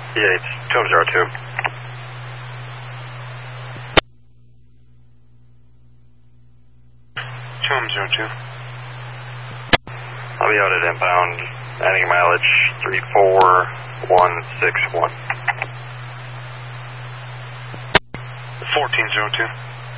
Yeah, it's 2002. I'll be out at inbound, adding mileage 34161. 1402.